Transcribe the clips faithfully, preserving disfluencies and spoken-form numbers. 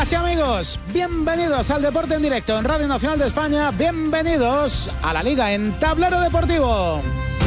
Amigas y amigos, bienvenidos al Deporte en Directo en Radio Nacional de España, bienvenidos a la Liga en Tablero Deportivo.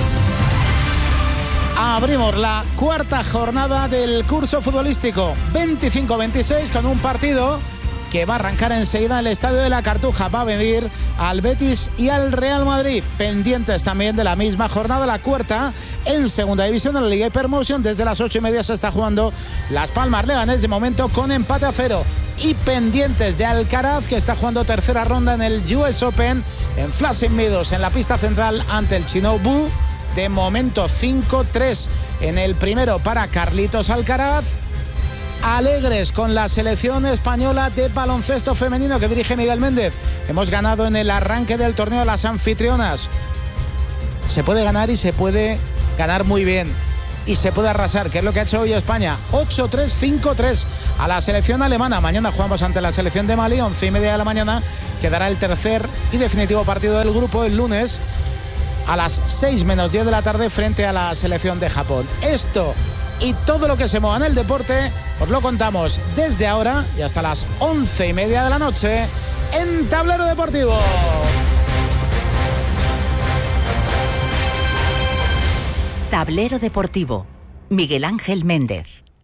Abrimos la cuarta jornada del curso futbolístico veinticinco veintiséis con un partido que va a arrancar enseguida en el Estadio de la Cartuja. Va a venir al Betis y al Real Madrid, pendientes también de la misma jornada, la cuarta en segunda división de la Liga Hypermotion. Desde las ocho y media se está jugando Las Palmas Leganés, de momento con empate a cero. Y pendientes de Alcaraz, que está jugando tercera ronda en el U S Open en Flushing Meadows, en la pista central ante el Shinobu. De momento cinco tres en el primero para Carlitos Alcaraz. Alegres con la selección española de baloncesto femenino que dirige Miguel Méndez. Hemos ganado en el arranque del torneo a las anfitrionas. Se puede ganar y se puede ganar muy bien. Y se puede arrasar, que es lo que ha hecho hoy España. ocho tres, cinco tres a la selección alemana. Mañana jugamos ante la selección de Mali, once y media de la mañana. Quedará el tercer y definitivo partido del grupo el lunes a las seis menos diez de la tarde frente a la selección de Japón. Esto y todo lo que se mueva en el deporte os lo contamos desde ahora y hasta las once y media de la noche en Tablero Deportivo. Tablero Deportivo, Miguel Ángel Méndez.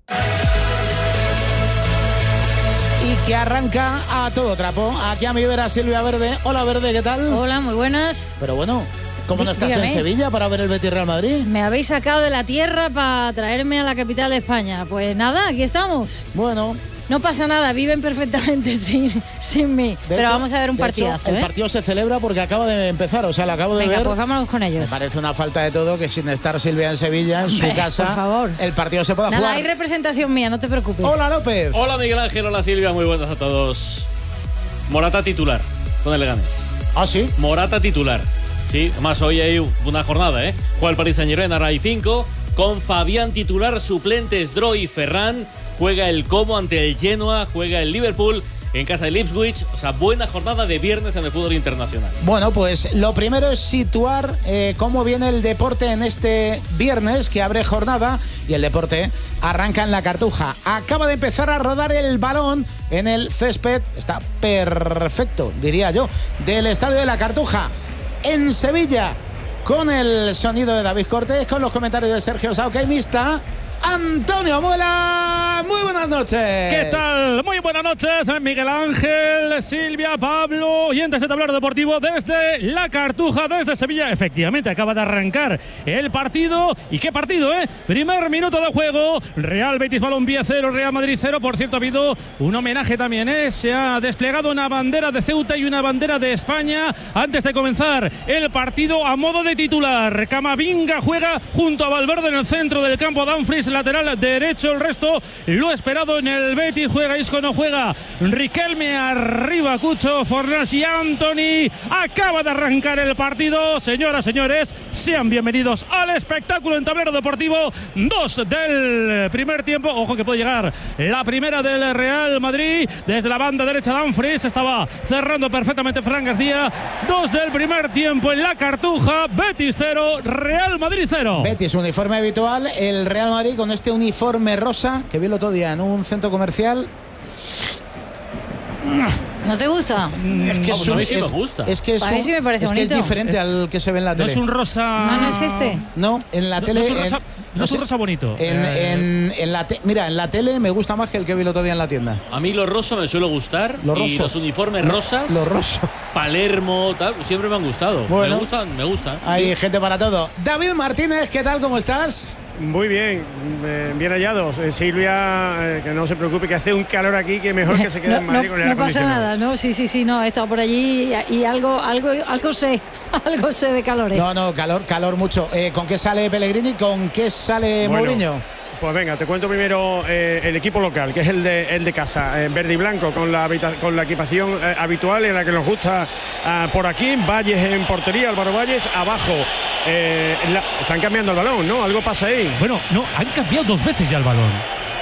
Y que arranca a todo trapo. Aquí a mi vera Silvia Verde. Hola Verde, ¿qué tal? Hola, muy buenas. Pero bueno, ¿cómo no estás Dígame. en Sevilla para ver el Betis Real Madrid? Me habéis sacado de la tierra para traerme a la capital de España. Pues nada, aquí estamos. Bueno, no pasa nada, viven perfectamente sin, sin mí. Pero hecho, vamos a ver un de partidazo. hecho, el ¿eh? partido se celebra porque acaba de empezar, o sea, lo acabo de Venga, ver. pues vámonos con ellos. Me parece una falta de todo que sin estar Silvia en Sevilla, en Hombre, su casa, por favor. el partido se pueda Nada, jugar. hay representación mía, no te preocupes. Hola López. Hola Miguel Ángel, hola Silvia, muy buenas a todos. Morata titular con el Leganés. ¿Ah, sí? Morata titular. Sí, además hoy hay una jornada, ¿eh? Juega el Paris Saint-Germain, ahora hay cinco. Con Fabián titular, suplentes Dro y Ferran. Juega el Como ante el Genoa, juega el Liverpool en casa del Ipswich. O sea, buena jornada de viernes en el fútbol internacional. Bueno, pues lo primero es situar eh, cómo viene el deporte en este viernes que abre jornada y el deporte arranca en la Cartuja. Acaba de empezar a rodar el balón en el césped, está perfecto, diría yo, del estadio de la Cartuja en Sevilla, con el sonido de David Cortés, con los comentarios de Sergio Sauqueimista. Antonio Muela, muy buenas noches. ¿Qué tal? Muy buenas noches, Miguel Ángel, Silvia, Pablo, oyentes de Tablero Deportivo desde la Cartuja, desde Sevilla. Efectivamente, acaba de arrancar el partido. ¿Y qué partido, eh? Primer minuto de juego, Real Betis Balompié cero, Real Madrid cero. Por cierto, ha habido un homenaje también, ¿eh? Se ha desplegado una bandera de Ceuta y una bandera de España antes de comenzar el partido a modo de titular. Camavinga juega junto a Valverde en el centro del campo, Dumfries lateral derecho, el resto lo esperado en el Betis. Juega Isco, no juega Riquelme, arriba Cucho, Fornals y Anthony. Acaba de arrancar el partido. Señoras, señores, sean bienvenidos al espectáculo en Tablero Deportivo. Dos del primer tiempo. Ojo que puede llegar la primera del Real Madrid. Desde la banda derecha Dumfries, estaba cerrando perfectamente Fran García. Dos del primer tiempo en la Cartuja. Betis cero, Real Madrid cero. Betis, uniforme habitual. El Real Madrid con este uniforme rosa que vi el otro día en un centro comercial. ¿No te gusta? Es que Vamos, es, un, a mí sí es, me gusta. es que es, A mí un, sí me parece es, que es bonito. diferente Es- al que se ve en la No tele. es un rosa. Ah, ¿no es este? No, en la No- tele. no es un rosa, en, no es un rosa bonito. En, Eh, en- en la te- mira, en la tele me gusta más que el que vi el otro día en la tienda. A mí lo rosa me suele gustar. Lo y roso. los uniformes rosas, Lo roso. Palermo, tal, siempre me han gustado. Bueno. me gustan, me gustan. Hay Sí. gente para todo. David Martínez, ¿qué tal? ¿Cómo estás? Muy bien, eh, bien hallados. Eh, Silvia, eh, que no se preocupe, que hace un calor aquí que mejor que se quede No, en Madrid no- con el no pasa acondicionado. nada, ¿no? Sí, sí, sí, no, he estado por allí y, y algo, algo, algo sé, algo sé de calores. No, no, calor, calor mucho. Eh, ¿Con qué sale Pellegrini? ¿Con qué sale Bueno, Mourinho? Pues venga, te cuento primero eh, el equipo local, que es el de, el de casa, eh, verde y blanco, con la, habita- con la equipación eh, habitual en la que nos gusta ah, por aquí. Valles en portería, Álvaro Valles, abajo. eh, la- están cambiando el balón, ¿no? Algo pasa ahí. Bueno, no, han cambiado dos veces ya el balón.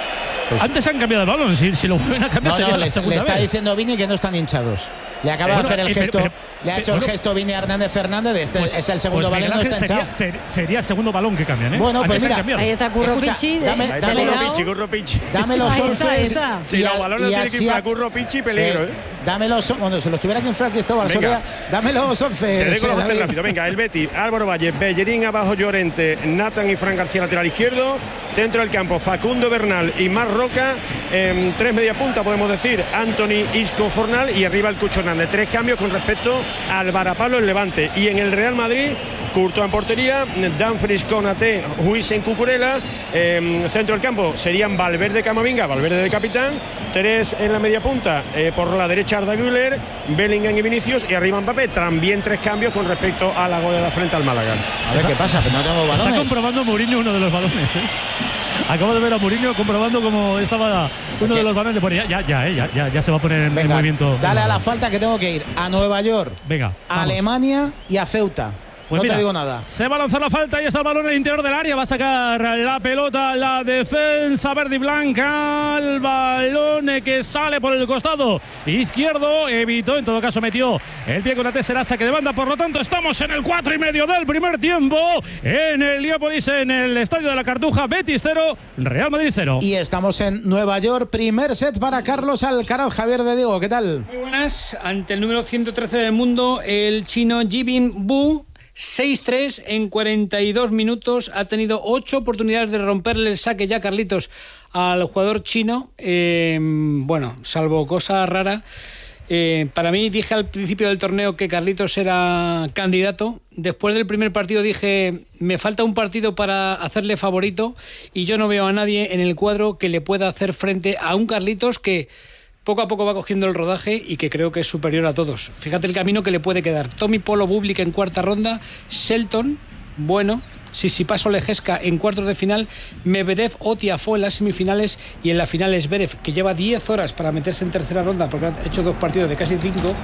Pues, antes han cambiado el balón, si, si lo vuelven a cambiar. No, no, le, le está vez. diciendo Vini que no están hinchados. Le acaba eh, bueno, de hacer el eh, gesto, pero, pero, le ha hecho bueno, el gesto Vini Hernández Hernández. Este pues, es el segundo pues balón, no está sería, hinchado. Ser, sería el segundo balón que cambian, ¿eh? Bueno, pues mira, ahí está Curro Pichi. Dame, ahí dame, está los, Pichi, Curro Pichi. dame los once. Si los balones tienen que inflar Curro Pichi, peligro, ¿eh? Dame los, bueno, si los tuviera que inflar Cristóbal Soria, dame los once. Te dejo los once rápido. Venga, el Betis, Álvaro Valle, Bellerín abajo, Llorente, Nathan y Fran García lateral izquierdo, centro del campo, Facundo Bernal y Mar Roca, eh, tres media punta podemos decir, Anthony, Isco, Fornal y arriba el Cucho Hernández. Tres cambios con respecto al Varapalo, el Levante. Y en el Real Madrid, Courtois en portería, Dumfries, Konaté, Huijsen, Cucurella, eh, centro del campo serían Valverde, Camavinga, Valverde de capitán, tres en la media punta, eh, por la derecha Arda Güler, Bellingham y Vinicius, y arriba Mbappé. También tres cambios con respecto a la goleada frente al Málaga. A ver qué pasa, que no tengo balones. Está comprobando Mourinho uno de los balones, ¿eh? Acabo de ver a Mourinho comprobando cómo estaba uno de los balones. Ya, ya, ya, ya, ya, ya se va a poner en, Venga, en movimiento. Dale a la falta que tengo que ir a Nueva York, Venga, a Alemania y a Ceuta. Pues no mira, te digo nada. Se va a lanzar la falta y está el balón en el interior del área. Va a sacar la pelota la defensa verde y blanca. El balón que sale por el costado izquierdo. Evitó, en todo caso metió el pie con la tercera saque de banda. Por lo tanto, estamos en el cuatro y medio del primer tiempo. En el Heliópolis, en el Estadio de la Cartuja. Betis cero, Real Madrid cero. Y estamos en Nueva York. Primer set para Carlos Alcaraz. Javier de Diego, ¿qué tal? Muy buenas. Ante el número ciento trece del mundo, el chino Jibin Bu. seis tres en cuarenta y dos minutos. Ha tenido ocho oportunidades de romperle el saque ya, Carlitos, al jugador chino. Eh, bueno, salvo cosa rara. Eh, para mí, dije al principio del torneo que Carlitos era candidato. Después del primer partido dije, me falta un partido para hacerle favorito, y yo no veo a nadie en el cuadro que le pueda hacer frente a un Carlitos que poco a poco va cogiendo el rodaje y que creo que es superior a todos. Fíjate el camino que le puede quedar. Tommy Polo Bublik en cuarta ronda, Shelton, bueno, Tsitsipas Olejeska en cuartos de final, Medvedev o Tiafoe en las semifinales, y en la final es Zverev, que lleva diez horas para meterse en tercera ronda porque ha hecho dos partidos de casi cinco,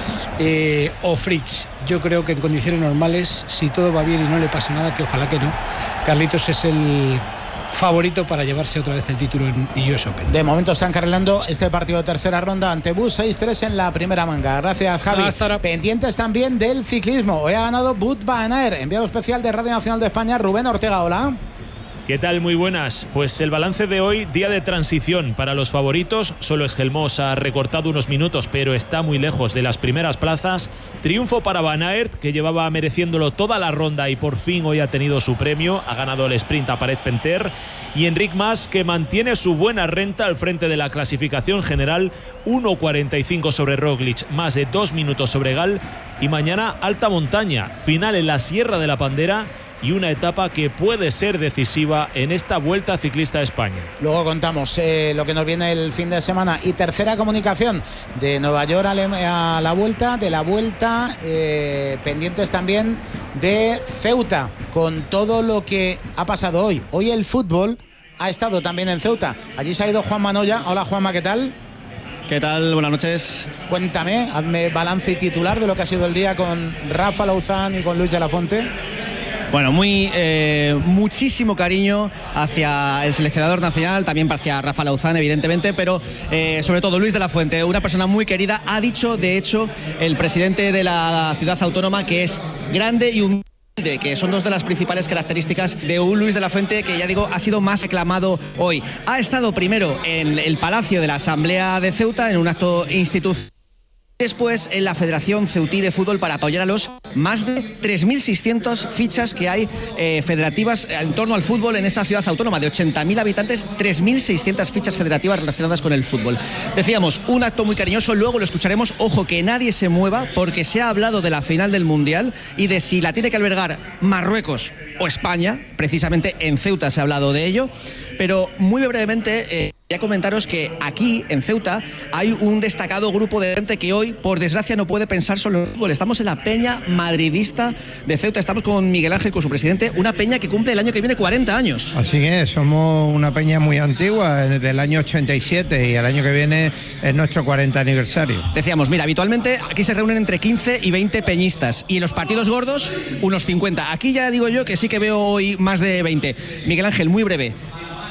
eh, o Fritz. Yo creo que en condiciones normales, si todo va bien y no le pasa nada, que ojalá que no, Carlitos es el favorito para llevarse otra vez el título en U S Open. De momento están carrilando este partido de tercera ronda ante Bus, seis tres en la primera manga. Gracias, Javi. Hasta Pendientes también del ciclismo. Hoy ha ganado Wout van Aert. Enviado especial de Radio Nacional de España, Rubén Ortega. Hola. ¿Qué tal? Muy buenas. Pues el balance de hoy, día de transición para los favoritos. Solo Esgelmos ha recortado unos minutos, pero está muy lejos de las primeras plazas. Triunfo para Van Aert, que llevaba mereciéndolo toda la ronda y por fin hoy ha tenido su premio. Ha ganado el sprint a Paret-Penter. Y Enric Mas, que mantiene su buena renta al frente de la clasificación general. uno cuarenta y cinco sobre Roglic, más de dos minutos sobre Gal. Y mañana alta montaña, final en la Sierra de la Pandera, y una etapa que puede ser decisiva en esta Vuelta Ciclista a España. Luego contamos eh, lo que nos viene el fin de semana. Y tercera comunicación de Nueva York a la Vuelta, de la Vuelta, eh, pendientes también de Ceuta, con todo lo que ha pasado hoy. Hoy el fútbol ha estado también en Ceuta. Allí se ha ido Juan Manoya. Hola, Juanma, ¿qué tal? ¿Qué tal? Buenas noches. Cuéntame, hazme balance y titular de lo que ha sido el día con Rafa Lauzán y con Luis de la Fuente. Bueno, muy eh, muchísimo cariño hacia el seleccionador nacional, también hacia Rafa Lauzán, evidentemente, pero eh, sobre todo Luis de la Fuente, una persona muy querida. Ha dicho, de hecho, el presidente de la ciudad autónoma que es grande y humilde, que son dos de las principales características de un Luis de la Fuente que, ya digo, ha sido más aclamado hoy. Ha estado primero en el Palacio de la Asamblea de Ceuta, en un acto institucional. Después en la Federación Ceutí de Fútbol para apoyar a los más de tres mil seiscientas fichas que hay eh, federativas en torno al fútbol en esta ciudad autónoma de ochenta mil habitantes, tres mil seiscientas fichas federativas relacionadas con el fútbol. Decíamos, un acto muy cariñoso, luego lo escucharemos. Ojo, que nadie se mueva porque se ha hablado de la final del Mundial y de si la tiene que albergar Marruecos o España. Precisamente en Ceuta se ha hablado de ello, pero muy brevemente eh, ya comentaros que aquí en Ceuta hay un destacado grupo de gente que hoy, por desgracia, no puede pensar solo en el fútbol. Estamos en la Peña Madridista de Ceuta. Estamos con Miguel Ángel, con su presidente, una peña que cumple el año que viene cuarenta años. Así es, somos una peña muy antigua, del año ochenta y siete, y el año que viene es nuestro cuarenta aniversario. Decíamos, mira, habitualmente aquí se reúnen entre quince y veinte peñistas, y en los partidos gordos unos cincuenta. Aquí ya digo yo que sí que veo hoy más de veinte. Miguel Ángel, muy breve,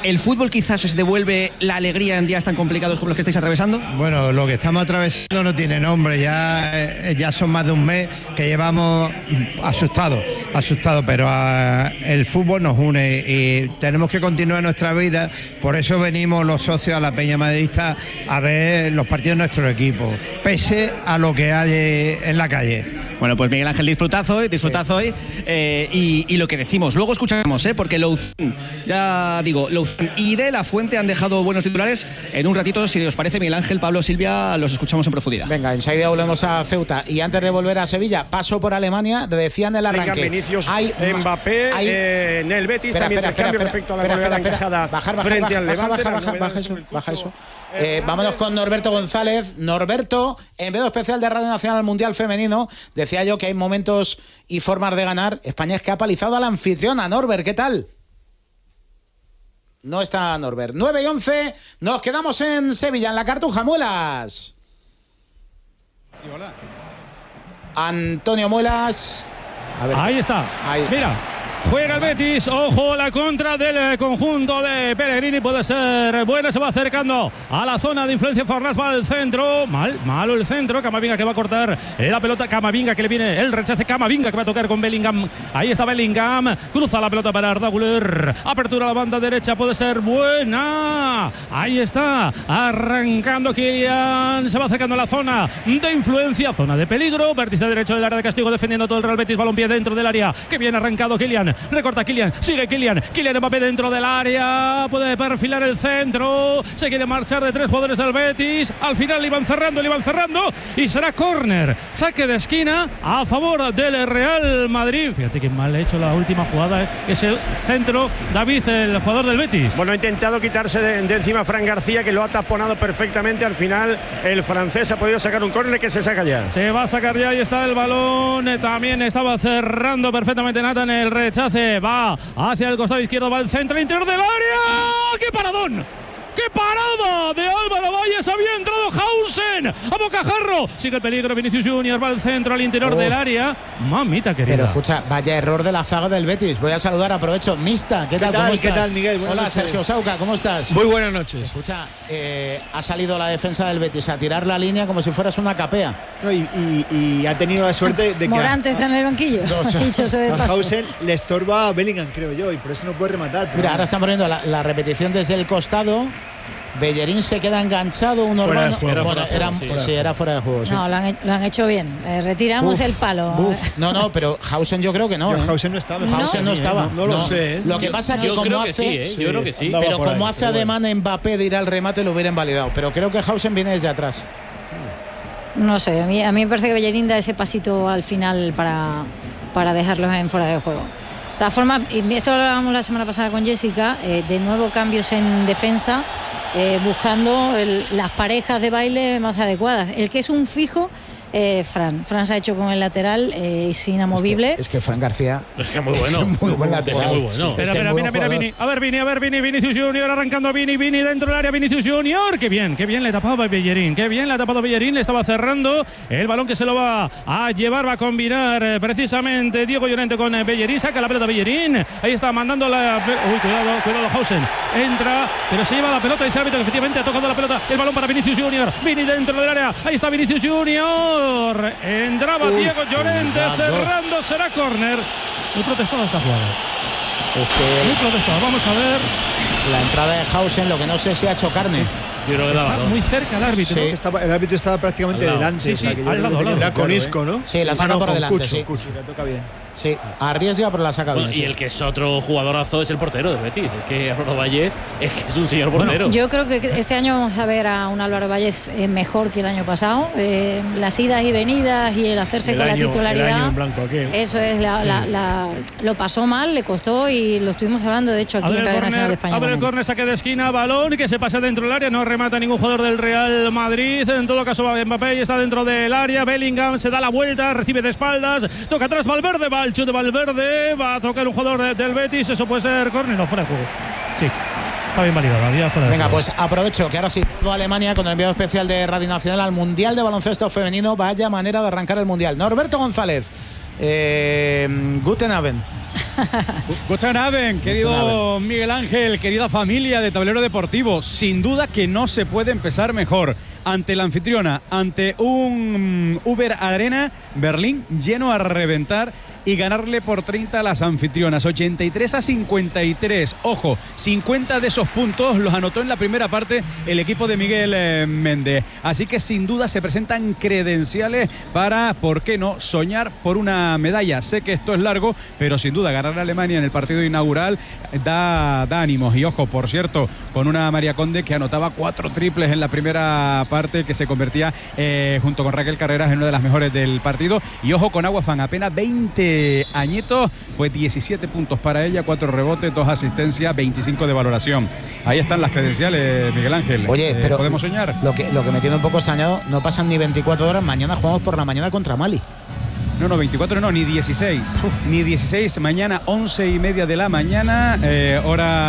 ¿el fútbol quizás os devuelve la alegría en días tan complicados como los que estáis atravesando? Bueno, lo que estamos atravesando no tiene nombre, ya, eh, ya son más de un mes que llevamos asustados, asustados, pero uh, el fútbol nos une y tenemos que continuar nuestra vida, por eso venimos los socios a la Peña Madridista a ver los partidos de nuestro equipo, pese a lo que hay en la calle. Bueno, pues Miguel Ángel, disfrutad hoy, disfrutad sí. hoy eh, y, y lo que decimos, luego escuchamos, ¿eh? Porque Louzán, ya digo, Louzán y De La Fuente han dejado buenos titulares. En un ratito, si os parece, Miguel Ángel, Pablo, Silvia, los escuchamos en profundidad. Venga, enseguida volvemos a Ceuta. Y antes de volver a Sevilla, paso por Alemania, decían el arranque. Venga, Vinicius, hay Mbappé, hay... Eh, en el Betis espera, también espera, cambio espera, respecto a la espera, goleada espera, encajada bajar, bajar, frente bajar, al bajar, Levante. bajar, bajar, baja eso, baja eso. Eh, vámonos con Norberto González. Norberto, enviado especial de Radio Nacional al Mundial Femenino, decía yo que hay momentos y formas de ganar. España es que ha palizado a la anfitriona. Norbert, ¿qué tal? No está Norbert. nueve y once, nos quedamos en Sevilla, en la Cartuja. Muelas. Sí, hola. Antonio Muelas. A ver, ahí está. Ahí está. Mira. Juega el Betis, ojo, la contra del conjunto de Pellegrini puede ser buena, se va acercando a la zona de influencia. Fornás va al centro, mal, malo el centro. Camavinga que va a cortar la pelota, Camavinga que le viene el rechace, Camavinga que va a tocar con Bellingham, ahí está Bellingham, cruza la pelota para Arda Güler, apertura a la banda derecha, puede ser buena, ahí está, arrancando Kylian, se va acercando a la zona de influencia, zona de peligro, vértice derecho del área de castigo, defendiendo todo el Real Betis, balompié dentro del área, que bien arrancado Kylian. Recorta Kylian, sigue Kylian, Kylian Mbappé dentro del área, puede perfilar el centro, se quiere marchar de tres jugadores del Betis, al final le iban cerrando, le iban cerrando y será córner, saque de esquina a favor del Real Madrid. Fíjate que mal hecho la última jugada, ¿eh? Ese centro, David, el jugador del Betis. Bueno, ha intentado quitarse de, de encima a Fran García, que lo ha taponado perfectamente, al final el francés ha podido sacar un córner que se saca ya. Se va a sacar ya, ahí está el balón, también estaba cerrando perfectamente Nathan el rechazo. Va hacia el costado izquierdo, va al centro, al interior del área. ¡Qué paradón! ¡Qué parada de Álvaro Valles! Había entrado Hausen a bocajarro. Sigue el peligro, Vinicius Junior va al centro, al interior oh. del área. Mamita querida. Pero escucha, vaya error de la zaga del Betis. Voy a saludar, aprovecho. Mista, ¿qué, ¿Qué tal? tal? ¿Cómo estás? ¿Qué tal, Miguel? Buenas Hola, noches. Sergio Sauca, ¿cómo estás? Muy buenas noches. Escucha, eh, ha salido la defensa del Betis a tirar la línea como si fueras una capea. No, y, y, y ha tenido la suerte de que Morante está en el banquillo. No, o sea, dicho se de a paso. Hausen le estorba a Bellingham, creo yo, y por eso no puede rematar. Mira, no. Ahora están poniendo la, la repetición desde el costado. Bellerín se queda enganchado, un fuera urbano. Era, bueno, fuera, era, sí, sí, sí, era fuera de juego. Sí. No, lo han, lo han hecho bien. Eh, retiramos uf, el palo. Uf. No, no, pero Hausen yo creo que no. Yo, ¿eh? Hausen no estaba. Hausen no, no estaba. No, no lo no. sé. ¿eh? Lo que yo, pasa es que yo como creo hace, que sí, ¿eh? yo creo que sí. Pero como ahí, hace ademán bueno. Mbappé de ir al remate lo hubiera invalidado. Pero creo que Hausen viene desde atrás. No sé, a mí, a mí me parece que Bellerín da ese pasito al final para, para dejarlos en fuera de juego. De todas formas, esto lo hablábamos la semana pasada con Jessica, eh, de nuevo cambios en defensa, eh, buscando el, las parejas de baile más adecuadas. El que es un fijo, eh, Fran. Fran se ha hecho con el lateral, eh, es inamovible. Es que, es que Fran García es que muy bueno. Es muy buen lateral. Muy bueno. Espera, espera, mira, mira, Vini. A ver, Vini, a ver, Vini, Vinicius Junior arrancando Vini, Vini dentro del área, Vinicius Junior. Qué bien, qué bien le tapaba Bellerín, qué bien le ha tapado Bellerín, le estaba cerrando el balón que se lo va a llevar, va a combinar eh, precisamente Diego Llorente con eh, Bellerín, saca la pelota Bellerín, ahí está mandando la. Uy, cuidado, cuidado, Hausen. Entra, pero se lleva la pelota, dice el árbitro que efectivamente ha tocado la pelota, el balón para Vinicius Junior, Vini dentro del área, ahí está Vinicius Junior. Entraba Uy, Diego Llorente cerrando, será córner. Muy protestado esta jugada. Es que muy protestado, vamos a ver. La entrada de Hausen, lo que no sé si ha hecho carne. Yo creo que está muy cerca el árbitro. Sí. Estaba, el árbitro estaba prácticamente delante. Sí, sí, o sea, que al lado, al lado. Era con Isco, ¿no? Sí, la saca ah, no, por delante. Cucho, sí. Cucho, la toca bien. Sí, arriesga pero la saca bueno, bien. Y sí. el que es otro jugadorazo es el portero de Betis. Es que Álvaro Valles es que es un señor portero. Bueno, yo creo que este año vamos a ver a un Álvaro Valles eh, mejor que el año pasado. Eh, las idas y venidas y el hacerse el con año, la titularidad. El año en blanco aquel. Eso es, la, sí. la, la, lo pasó mal, le costó y lo estuvimos hablando, de hecho, aquí en Radio Nacional de España. Abre el córner, saque de esquina, balón que se pasa dentro del área, no remata ningún jugador del Real Madrid. En todo caso va Mbappé y está dentro del área. Bellingham se da la vuelta, recibe de espaldas, toca atrás Valverde, va el chute Valverde, va a tocar un jugador de, del Betis, eso puede ser córner, no, fuera de juego. Sí, está bien validado. Fuera de Venga, juego. pues aprovecho que ahora sí va a Alemania con el enviado especial de Radio Nacional al Mundial de Baloncesto Femenino. Vaya manera de arrancar el Mundial. Norberto González, eh, Guten Abend. Guten Abend, querido Miguel Ángel, querida familia de Tablero Deportivo. Sin duda que no se puede empezar mejor. Ante la anfitriona, ante un Uber Arena Berlín lleno a reventar y ganarle por treinta a las anfitrionas, ochenta y tres a cincuenta y tres. Ojo, cincuenta de esos puntos los anotó en la primera parte el equipo de Miguel eh, Méndez. Así que sin duda se presentan credenciales para, ¿por qué no?, soñar por una medalla. Sé que esto es largo, pero sin duda ganar a Alemania en el partido inaugural da, da ánimos. Y ojo, por cierto, con una María Conde que anotaba cuatro triples en la primera parte, que se convertía eh, junto con Raquel Carreras en una de las mejores del partido. Y ojo con Aguafan, apenas veinte añitos, pues diecisiete puntos para ella, cuatro rebotes, dos asistencias, veinticinco de valoración. Ahí están las credenciales, Miguel Ángel. Oye, eh, pero ¿podemos soñar? Lo que, lo que me tiene un poco extrañado, no pasan ni veinticuatro horas, mañana jugamos por la mañana contra Mali. No, no, veinticuatro no, ni dieciséis. Uf. Ni dieciséis, mañana once y media de la mañana, eh,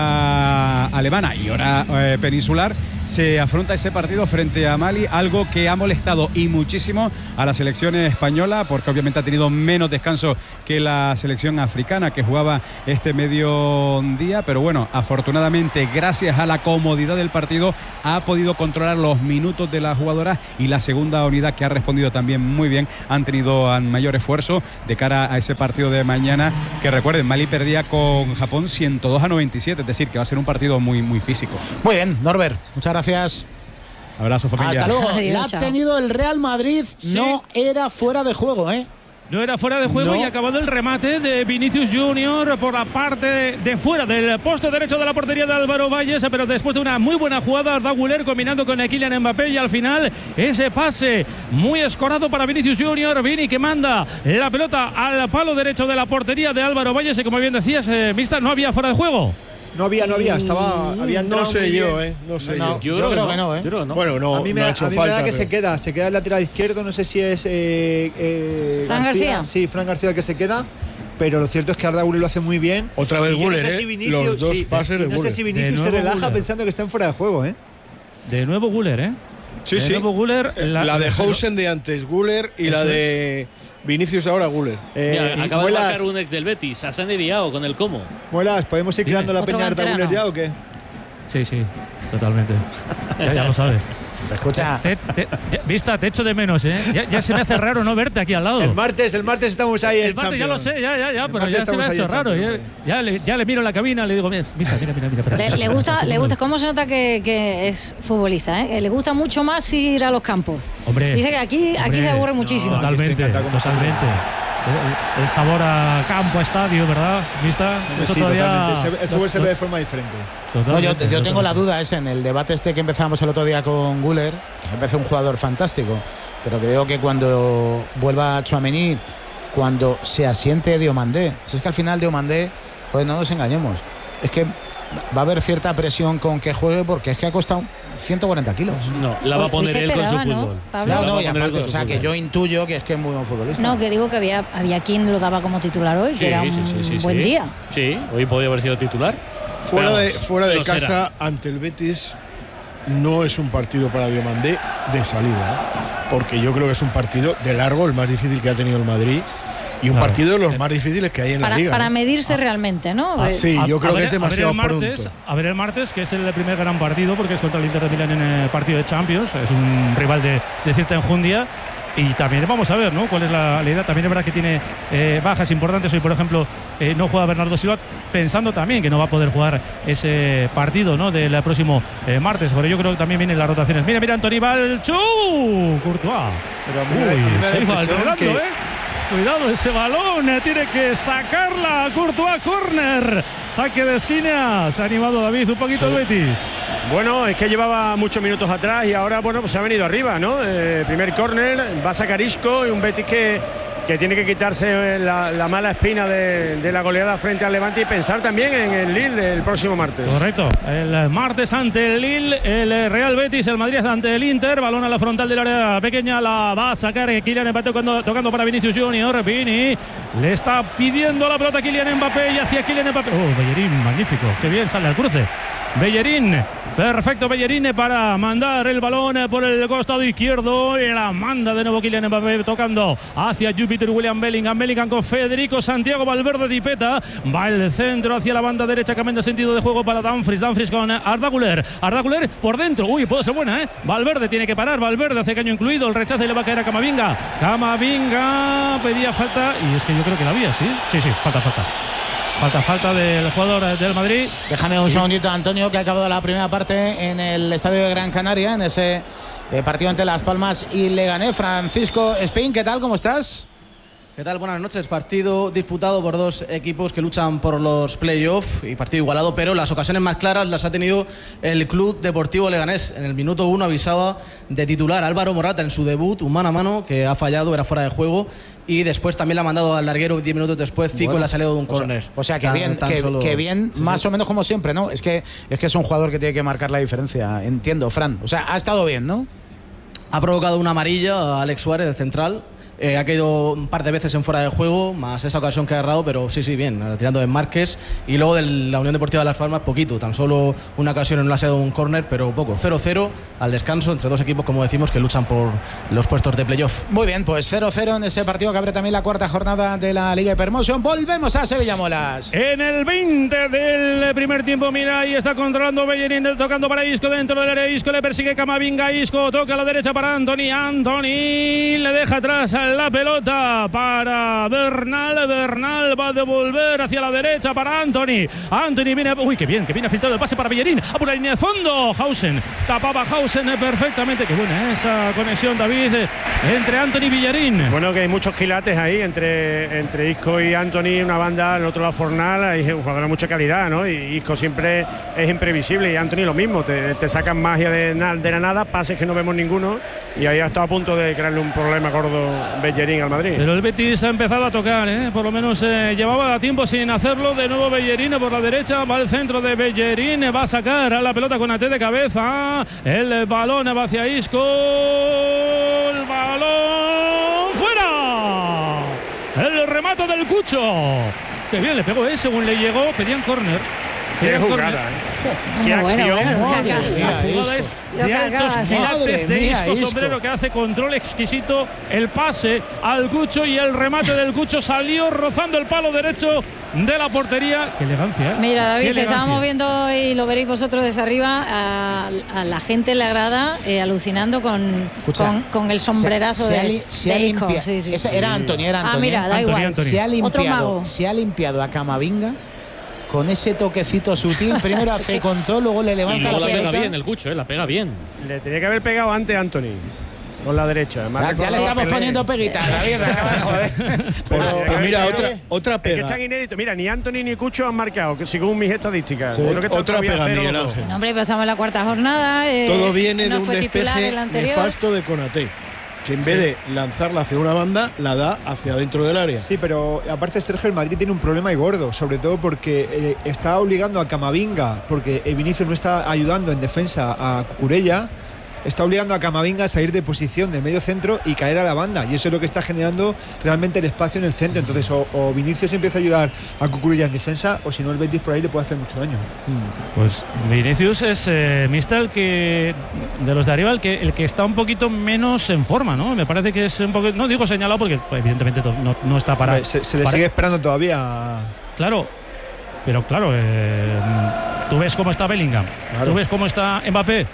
hora alemana y hora eh, peninsular, se afronta ese partido frente a Mali, algo que ha molestado y muchísimo a la selección española, porque obviamente ha tenido menos descanso que la selección africana, que jugaba este mediodía, pero bueno, afortunadamente, gracias a la comodidad del partido, ha podido controlar los minutos de las jugadoras, y la segunda unidad, que ha respondido también muy bien, han tenido mayor esfuerzo de cara a ese partido de mañana, que recuerden, Mali perdía con Japón ciento dos a noventa y siete, es decir, que va a ser un partido muy, muy físico. Muy bien, Norbert, muchas gracias. Abrazo, familia. Hasta luego. Adiós, La ha chao. tenido el Real Madrid, Sí. no era fuera de juego, ¿eh? No era fuera de juego No. y acabado el remate de Vinicius Junior por la parte de, de fuera del poste derecho de la portería de Álvaro Valles, pero después de una muy buena jugada, Arda Güler combinando con Kylian Mbappé, y al final ese pase muy escorado para Vinicius Junior. Vini que manda la pelota al palo derecho de la portería de Álvaro Valles, y como bien decías, eh, Mista, no había fuera de juego. No había, no había, estaba, había entrado No sé muy yo, bien. eh. No sé No, yo. yo, creo que no, ¿eh? Yo creo que no. Bueno, no, a mí me, no ha a hecho mí me falta. da que pero- se queda, se queda el lateral izquierdo, no sé si es eh, eh, Fran García. Sí, Fran García el que se queda, pero lo cierto es que Arda Güler lo hace muy bien. Otra vez Y yo Güler, no sé ¿eh? si Vinicius, Los dos sí, pases de y no sé Güler. si De Vinicius se nuevo relaja Güler. pensando que está en fuera de juego, ¿eh? De nuevo Güler, ¿eh? Sí, de sí. nuevo Güler. La, de Housen de antes, Güler, y Eso la de Vinicius de ahora, Güler. Eh, Mira, acaba de Muelas, marcar un ex del Betis, Asani Diao, con el Como. Muelas, ¿podemos ir Dime. creando la Otro peña de Arda canterano. Güler ya o qué? Sí, sí, totalmente. ya, ya lo sabes. Te escucha. Te, te- ya- Vista, te echo de menos, ¿eh? Ya, ya se me hace raro no verte aquí al lado. El martes, el martes estamos ahí en El martes ya lo sé, ya, ya, ya, El pero martes ya se me estamos ha ahí hecho en raro. Ya, Champions, ya le, ya le miro la cabina, le digo, mira, mira, mira, mira. mira, Le, le gusta, le gusta, ¿cómo se nota que, que es futbolista? ¿eh? Le gusta mucho más ir a los campos. Hombre, Dice que aquí, aquí hombre, se aburre muchísimo. Totalmente, Aquí estoy encantado como totalmente. El, el sabor a campo, a estadio, ¿verdad? ¿Vista? Eso Sí, todavía- totalmente. Se- el fútbol se ve de forma diferente. No, yo, Totalmente, yo tengo la totalmente. duda, es en el debate este que empezamos el otro día con Güler, que me parece un jugador fantástico, pero creo que cuando vuelva Tchouaméni, cuando se asiente Diomandé, si es que al final Diomandé, joder, no nos engañemos, es que va a haber cierta presión con que juegue, porque es que ha costado ciento cuarenta kilos. No, la va a Hoy- hoy poner se él con su esperaba, ¿no, fútbol. Pablo? No, La va no, a y poner él aparte, con o su sea, que fútbol. yo intuyo que es que es muy buen futbolista. No, que digo que había, había quien lo daba como titular hoy, Sí, que era un sí, sí, sí, buen sí. día. Sí, hoy podía haber sido titular. Fuera Pero de, vamos, fuera de lo será. casa, ante el Betis, no es un partido para Diomandé de salida, ¿eh? Porque yo creo que es un partido de largo, el más difícil que ha tenido el Madrid, y un Claro. partido de los más difíciles que hay en Para, la liga. para ¿eh? medirse realmente, ¿no? Ah, Eh, sí, yo A- creo a que ver- es demasiado a ver el martes, pronto. A ver el martes, que es el primer gran partido, porque es contra el Inter de Milán en el partido de Champions. Es un rival de, de cierta enjundia. Y también vamos a ver, ¿no? Cuál es la, la idea. También es verdad que tiene eh, bajas importantes. Hoy, por ejemplo, eh, no juega Bernardo Silva, pensando también que no va a poder jugar ese partido, ¿no? Del próximo eh, martes. Por ello creo que también vienen las rotaciones. Mira, mira, Antoni Balchú. Courtois. Pero a mí me da- a mí me da se la iba impresión enredando, que- ¿eh? Cuidado ese balón, eh, tiene que sacarla Courtois, córner, saque de esquina. Se ha animado David un poquito el Betis. Bueno, es que llevaba muchos minutos atrás y ahora, bueno, pues se ha venido arriba, ¿no? Eh, primer córner, va a sacar Isco y un Betis que, que tiene que quitarse la, la mala espina de, de la goleada frente al Levante y pensar también en el Lille el próximo martes. Correcto, el martes ante el Lille, el Real Betis, el Madrid ante el Inter, balón a la frontal del área pequeña, la va a sacar Kylian Mbappé tocando, tocando para Vinicius Junior. Vini le está pidiendo la pelota a Kylian Mbappé y hacia Kylian Mbappé. Oh, Bellerín, magnífico, qué bien sale al cruce. Bellerín Perfecto Bellerín para mandar el balón por el costado izquierdo. Y la manda de nuevo Kylian Mbappé tocando hacia Júpiter William Bellingham. Bellingham con Federico Santiago Valverde Dipeta. Va el centro hacia la banda derecha, cambiando de sentido de juego para Dumfries. Dumfries con Arda Güler. Arda Güler por dentro. Uy, puede ser buena, ¿eh? Valverde tiene que parar. Valverde hace caño incluido. El rechazo y le va a caer a Camavinga. Camavinga pedía falta. Y es que yo creo que la había, ¿sí? Sí, sí, falta, falta. Falta, falta del jugador del Madrid. Déjame un segundito, Antonio, que ha acabado la primera parte en el estadio de Gran Canaria, en ese eh, partido entre Las Palmas y Leganés. Francisco Espín, ¿qué tal? ¿Cómo estás? ¿Qué tal? Buenas noches. Partido disputado por dos equipos que luchan por los playoffs y partido igualado, pero las ocasiones más claras las ha tenido el Club Deportivo Leganés. En el minuto uno avisaba de titular Álvaro Morata en su debut, un mano a mano que ha fallado, era fuera de juego, y después también le ha mandado al larguero diez minutos después, Zico, bueno, le ha salido de un córner. O sea, que tan, bien, tan que, solo... que bien, sí, más sí. o menos como siempre, ¿no? Es que, es que es un jugador que tiene que marcar la diferencia, entiendo, Fran. O sea, ha estado bien, ¿no? Ha provocado una amarilla a Alex Suárez, el central. Eh, ha caído un par de veces en fuera de juego, más esa ocasión que ha agarrado, pero sí, sí, bien, tirando de Márquez. Y luego de la Unión Deportiva de Las Palmas, poquito, tan solo una ocasión en un laseo de un córner, pero poco. cero cero al descanso entre dos equipos, como decimos, que luchan por los puestos de playoff. Muy bien, pues cero cero en ese partido que abre también la cuarta jornada de la Liga Hypermotion. Volvemos a Sevilla Molas. En el veinte del primer tiempo, mira, ahí está controlando Bellerín, tocando para Isco dentro del área. Isco le persigue Camavinga, Isco toca a la derecha para Anthony. Anthony le deja atrás la pelota para Bernal. Bernal va a devolver hacia la derecha para Anthony. Anthony viene, uy, qué bien, que viene filtrado el pase para Bellerín. A por la línea de fondo. Hausen tapaba Hausen perfectamente. Qué buena esa conexión, David, entre Anthony y Bellerín. Bueno, que hay muchos quilates ahí entre, entre Isco y Anthony. Una banda, el otro lado Fornal. Hay un jugador de mucha calidad, ¿no? Y Isco siempre es imprevisible. Y Anthony lo mismo. Te, te sacan magia de, de la nada, pases que no vemos ninguno. Y ahí ha estado a punto de crearle un problema gordo Bellerín al Madrid. Pero el Betis ha empezado a tocar, ¿eh? Por lo menos eh, llevaba tiempo sin hacerlo. De nuevo Bellerín por la derecha, va al centro de Bellerín, va a sacar a la pelota con A T de cabeza. El balón va hacia Isco. El balón fuera. El remate del Cucho. Qué bien le pegó, ¿eh? Según le llegó, pedían córner. Qué jugada, ¿eh? Qué bueno, acción. Bueno, Madre mía, lo de altos cargaba, quilates de mía, Isco Isco. Sombrero, que hace control exquisito, el pase al Cucho y el remate del Cucho salió rozando el palo derecho de la portería. Qué elegancia, ¿eh? Mira, David, Qué elegancia. estábamos viendo y lo veréis vosotros desde arriba, a, a la gente le agrada, eh, alucinando con, Escucha, con, con el sombrerazo se, se de, ha, li- se ha de Isco. limpiado. Sí, sí, Ese sí. era Anthony, era Anthony. Ah, mira, da Anthony, igual. Anthony. Se ha Otro limpiado, mago. se ha limpiado a Camavinga con ese toquecito sutil. Primero hace control, luego le Y levanta luego la la pega pelota. bien el Cucho, ¿eh? La pega bien. Le tenía que haber pegado antes Anthony. Con la derecha. Más Ya, ya le recordado estamos Pelé. poniendo peguitas, David, me acabas de joder. Pues, Pero, pues mira, es otra, que- otra Es que pega. están inéditos. Mira, ni Anthony ni Cucho han marcado, que según mis estadísticas. Sí, Creo que están otra todavía pega, cero Miguel los dos. Ángel. No, hombre, pasamos la cuarta jornada. eh, Todo viene no de un fue titular despeje el anterior. nefasto de Konaté, que en vez de lanzarla hacia una banda, la da hacia dentro del área. Sí, pero aparte Sergio, el Madrid tiene un problema y gordo, sobre todo porque eh, está obligando a Camavinga, porque eh, Vinicius no está ayudando en defensa a Cucurella, está obligando a Camavinga a salir de posición de medio centro y caer a la banda, y eso es lo que está generando realmente el espacio en el centro. Entonces o, o Vinicius empieza a ayudar a Cucurella en defensa, o si no el Betis por ahí le puede hacer mucho daño. Pues Vinicius es eh, Mister, el que de los de arriba el que el que está un poquito menos en forma, ¿no? Me parece que es un poco, no digo señalado porque pues, evidentemente to- no, no está para. Hombre, se, se le para- sigue esperando todavía. Claro, pero claro, eh, tú ves cómo está Bellingham, Claro. tú ves cómo está Mbappé.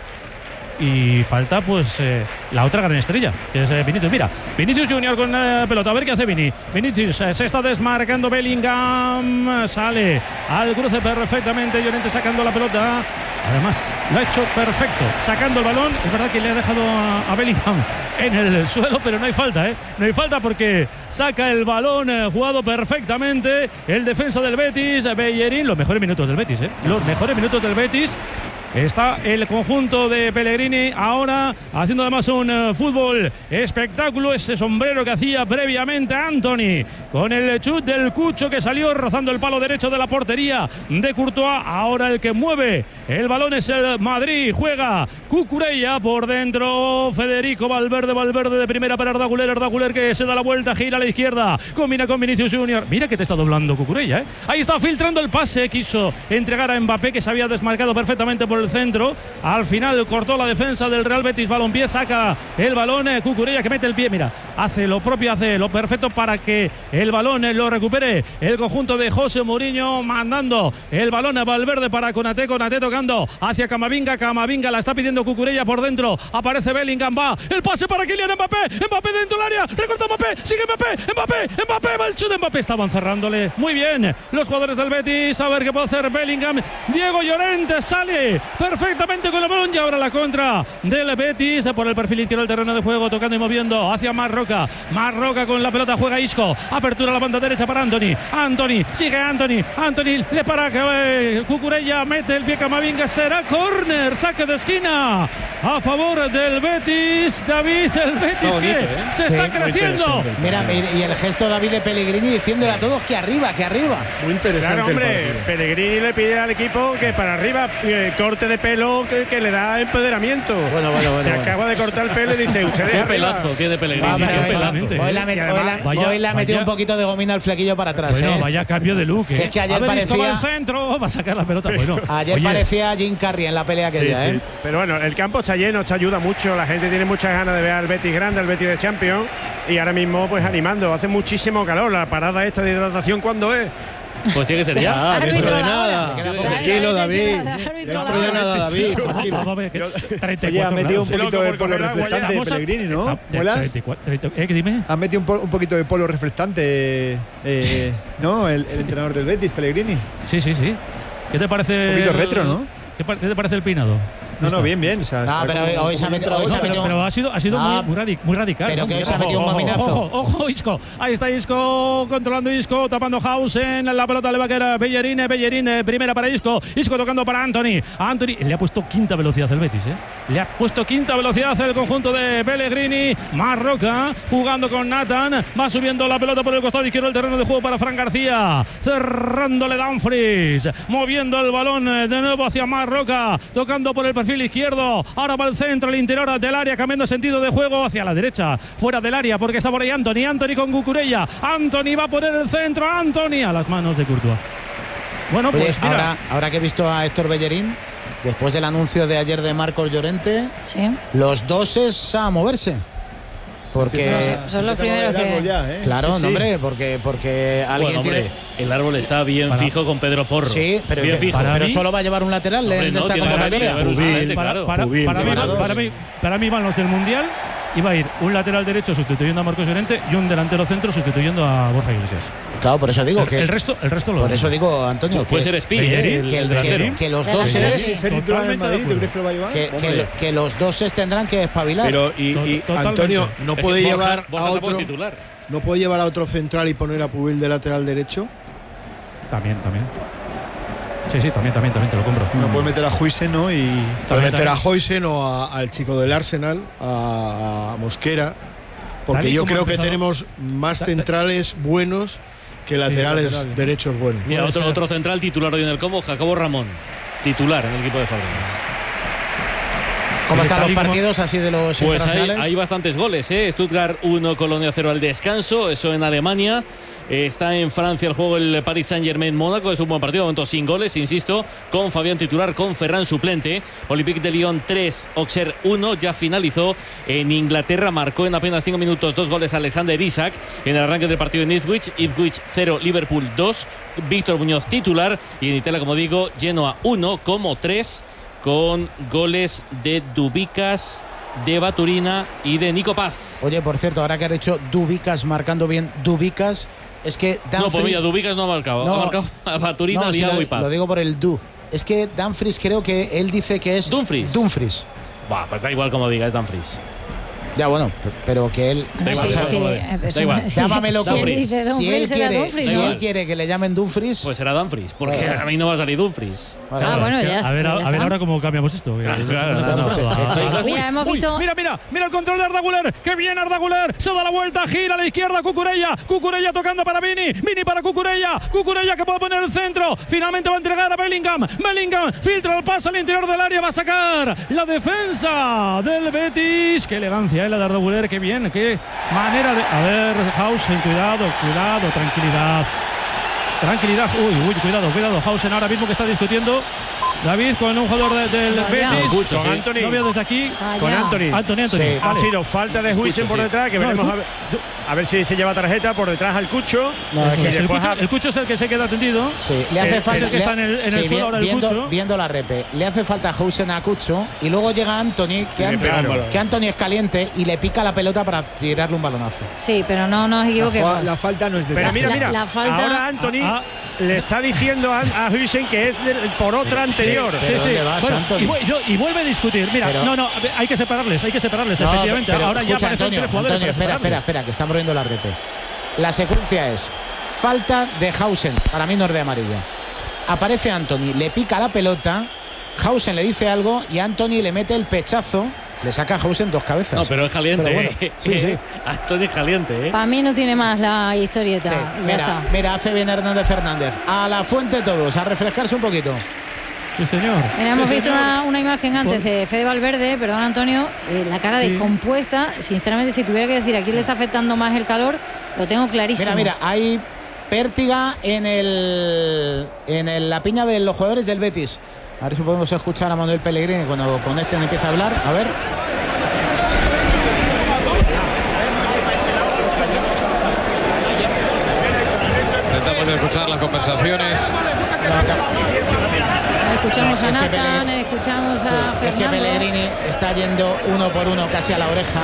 Y falta pues eh, la otra gran estrella, que es eh, Vinicius. Mira, Vinicius Junior con eh, pelota, a ver qué hace Vini. Vinicius eh, se está desmarcando Bellingham, sale al cruce perfectamente, Llorente sacando la pelota. Además, lo ha hecho perfecto, sacando el balón. Es verdad que le ha dejado a, a Bellingham en el suelo, pero no hay falta, ¿eh? No hay falta porque saca el balón eh, jugado perfectamente el defensa del Betis, Bellerín. Los mejores minutos del Betis, ¿eh? Los mejores minutos del Betis. Está el conjunto de Pellegrini ahora haciendo además un uh, fútbol espectáculo. Ese sombrero que hacía previamente Anthony con el chut del Cucho que salió rozando el palo derecho de la portería de Courtois. Ahora el que mueve el balón es el Madrid. Juega Cucurella por dentro. Federico Valverde, Valverde de primera para Arda Güler. Arda Güler que se da la vuelta, gira a la izquierda. Combina con Vinicius Junior. Mira que te está doblando Cucurella, ¿eh? Ahí está filtrando el pase. Quiso entregar a Mbappé, que se había desmarcado perfectamente por por el centro. Al final cortó la defensa del Real Betis. Balompié, saca el balón. Eh, Cucurella que mete el pie. Mira, hace lo propio, hace lo perfecto para que el balón eh, lo recupere el conjunto de José Mourinho, mandando el balón a Valverde para Konaté. Konaté tocando hacia Camavinga. Camavinga la está pidiendo Cucurella por dentro. Aparece Bellingham. Va el pase para Kylian Mbappé. Mbappé dentro del área. Recorta Mbappé. Sigue Mbappé. Mbappé. Mbappé. Va el chute de Mbappé. Estaban cerrándole muy bien los jugadores del Betis. A ver qué puede hacer Bellingham. Diego Llorente sale perfectamente con el balón. Y ahora la contra del Betis por el perfil izquierdo del terreno de juego, tocando y moviendo hacia Marroca. Marroca con la pelota, juega Isco. Apertura a la banda derecha para Anthony. Anthony. Sigue Anthony. Anthony le para que eh, Cucurella mete el pie. Camavinga. Será córner. Saque de esquina a favor del Betis. David, el Betis bonito, que ¿eh? se sí, está creciendo. Mira, y el gesto David de Pellegrini diciéndole a todos que arriba, que arriba. Muy interesante. Claro, hombre, Pellegrini le pide al equipo que para arriba, eh, corte de pelo que, que le da empoderamiento. Bueno, bueno, bueno. Se bueno. acaba de cortar el pelo y dice, ustedes qué arriba. pelazo tiene Pellegrini. Va, qué pelazo. Hoy le ha metido, hoy la, metido un poquito de gomina al flequillo para atrás. Bueno, ¿eh? vaya cambio de look. ¿eh? Que es que ayer a ver, parecía al centro, va a sacar la pelota. Bueno, ayer oye, parecía Jim Carrey en la pelea que sí, día, sí. ¿eh? Pero bueno, el campo está lleno, esto ayuda mucho. La gente tiene muchas ganas de ver al Betis grande, al Betis de Champions. Y ahora mismo, pues animando. Hace muchísimo calor. La parada esta de hidratación, ¿cuándo es? Pues tiene que ser ya. Ah, dentro de nada. Tranquilo, David. Dentro de nada, David. Tranquilo. Oye, ha metido un poquito de polo reflectante de Pellegrini, ¿no? ¿Muelas? ¿Eh? Dime. Ha metido un, un poquito de polo reflectante, eh, ¿no? El, el entrenador del Betis, Pellegrini. Sí, sí, sí. ¿Qué te parece? Un poquito retro, ¿no? ¿Qué te parece el peinado? No, no, bien, bien. O sea, ah, pero como, hoy se ha metido. Hoy no, se ha metido pero, pero ha sido, ha sido ah, muy, muy, radic, muy radical. Pero ¿no? que hoy se ha metido un mominazo. Ojo, ojo, ojo, Isco. Ahí está Isco, controlando Isco, tapando Hausen. La pelota le va a caer a Bellerín. Bellerín, primera para Isco. Isco tocando para Anthony. Anthony le ha puesto quinta velocidad el Betis, ¿eh? Le ha puesto quinta velocidad el conjunto de Pellegrini. Marroca jugando con Nathan. Va subiendo la pelota por el costado izquierdo del terreno de juego para Fran García. Cerrándole Dumfries. Moviendo el balón de nuevo hacia Marroca. Tocando por el perfil izquierdo. Ahora va al centro, al interior del área, cambiando sentido de juego hacia la derecha, fuera del área, porque está por ahí Anthony. Anthony con Cucurella. Anthony va a poner el centro. Anthony a las manos de Courtois. Bueno, pues Oye, mira. ahora, ahora que he visto a Héctor Bellerín, después del anuncio de ayer de Marcos Llorente, sí. los dos es a moverse. Porque no, son, son los primeros que... Ya, ¿eh? Claro, sí, no, sí. hombre, porque, porque alguien Bueno, hombre, tiene... el árbol está bien para, fijo con Pedro Porro. Sí, pero, bien que, fijo. pero mí, solo va a llevar un lateral hombre, de no, esa tiene convocatoria. que haber un suplente, para, claro. para, Pubil, para, mí, llevará para, mí, para mí van los del Mundial. Y va a ir un lateral derecho sustituyendo a Marcos Llorente y un delantero centro sustituyendo a Borja Iglesias. Claro, por eso digo el, que... El resto, el resto lo Por eso digo, Antonio, puede que, ser Espí, Bellerín, ¿eh? el, que, el que, delantero. que los De dos la es... Sí, ser titular en Madrid, ¿tú crees que lo va a llevar? Que, que, que los dos es tendrán que espabilar. Pero, y, y Totalmente. Antonio, ¿no Es puede que llevar Borja, Borja a se puede otro titular. no puede llevar a otro central y poner a Pubil de lateral derecho? También, también. Sí, sí, también, también, también te lo compro. No puede meter a Juise, ¿no? Y Puede meter también. a Hoysen o a- al chico del Arsenal, a, a Mosquera, porque Tal y yo como creo ha que empezado- tenemos más Ta- ta- centrales buenos que laterales laterales. derechos buenos. Mira, Puede otro, ser. otro central titular hoy en el Como, Jacobo Ramón. Titular en el equipo de Fabregas. ¿Cómo Oye, están tal los y como- partidos así de los Pues hay, internacionales? hay bastantes goles, ¿eh? Stuttgart uno, Colonia cero al descanso, eso en Alemania. Eh, Está en Francia el juego el Paris Saint-Germain-Mónaco, es un buen partido, de momento sin goles, insisto, con Fabián titular, con Ferran suplente. Olympique de Lyon tres, Auxerre uno, ya finalizó en Inglaterra, marcó en apenas cinco minutos dos goles Alexander Isak en el arranque del partido en Ipswich, Ipswich cero, Liverpool dos, Víctor Muñoz titular, y en Italia, como digo, Genoa uno, como tres, con goles de Dubicas, de Baturina y de Nico Paz. Oye, por cierto, ahora que has hecho Dubicas marcando bien Dubicas, es que No, pues Dumfries- mira, Dubicas no ha marcado. No. ha marcado a Baturina, No, sí, Diago lo, y Paz. lo digo por el Du. Es que Dumfries creo que él dice que es Dumfries. Dumfries. Bah, pues da igual como diga, es Dumfries. Ya, bueno, p- pero que él... Da igual, Sí, da sí, igual, eh, da eso igual. no- sí, Llámamelo si como él Dumfries. dice Si él Dumfries, será quiere, Dumfries, si ¿no? él quiere que le llamen Dumfries... Pues será Dumfries, porque Bueno. a mí no va a salir Dumfries. vale, Ah, vale. bueno, Es que ya a ver, ya a, a ver está. ahora cómo cambiamos esto. Claro, Eh, claro, no, no, no, no. no, no. Mira, hemos Uy, visto- Mira, mira, mira el control de Arda Güler. Que viene Arda Güler. Se da la vuelta, gira a la izquierda. Cucurella. Cucurella tocando para Vini. Vini para Cucurella. Cucurella que puede poner el centro. Finalmente va a entregar a Bellingham. Bellingham filtra el pase al interior del área. Va a sacar la defensa del Betis. Qué elegancia, eh, la de Arda Güler. Qué bien, qué manera de. A ver, Hausen, cuidado, cuidado, tranquilidad. Tranquilidad. Uy, uy, cuidado, cuidado. Hausen ahora mismo que está discutiendo David, con un jugador de, del Vaya. Betis. Con Sí. Anthony. No veo desde aquí. Vaya. Con Anthony. Anthony, Anthony. Sí. Ha Vale. sido falta de Huijsen por sí. detrás, que No, veremos el a ver, a ver si se lleva tarjeta por detrás al Cucho. No, Eso es que es, el, después Cucho, ha- el Cucho es el que se queda tendido. Sí, le Sí, hace es falta. el que está en el- en el sí, suelo ahora el viendo, Cucho. viendo la repe. Le hace falta a Housen a Cucho y luego llega Anthony, que, le Anthony, pega un balón. que Anthony es caliente y le pica la pelota para tirarle un balonazo. Sí, pero no nos La, equivoquemos. la falta no es de Pero La- mira, la- mira, la falta- ahora Anthony Ah, le está diciendo a, a Huijsen que es del- por otra anterior. pero Sí, sí. ¿dónde vas, Bueno, Anthony? y, vu- yo- y vuelve a discutir. Mira, Pero- no, no, a ver, hay que separarles, hay que separarles, No, efectivamente. pero Ahora ya escucha, aparecen Antonio, tres jugadores. Antonio, para espera, espera, separarles. espera, que están moviendo la repe. La secuencia es falta de Housen, para mí no es de amarilla. Aparece Anthony, le pica la pelota, Housen le dice algo y Anthony le mete el pechazo, le saca a Housen dos cabezas. No, pero es caliente. Pero bueno, ¿eh? sí, sí. Anthony es caliente, ¿eh? Para mí no tiene más la historieta. Sí, Ya mira, está. mira, hace bien Hernández Hernández. A la fuente todos, a refrescarse un poquito. Sí, señor. Mira, hemos Sí, visto señor. una, una imagen antes de Fede Valverde, perdón Antonio, eh, la cara Sí. descompuesta. Sinceramente, si tuviera que decir a quién le está afectando más el calor, lo tengo clarísimo. Mira, mira, hay pértiga en el en el- la piña de los jugadores del Betis. A ver si podemos escuchar a Manuel Pellegrini cuando conecten empieza a hablar. A ver. Intentamos escuchar las conversaciones. Escuchamos a Es que Nathan, Pellegrini- escuchamos a Sí, es que Fernando. Pellegrini está yendo uno por uno casi a la oreja.